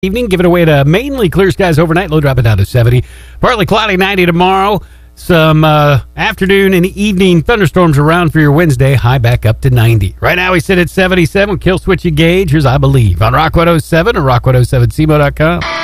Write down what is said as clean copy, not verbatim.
evening. Give it away to mainly clear skies overnight. Low dropping down to 70. Partly cloudy, 90 tomorrow. Some afternoon and evening thunderstorms around for your Wednesday. High back up to 90. Right now we sit at 77. Kill switch engage. Here's I Believe on Rock 107 or rock107cmo.com.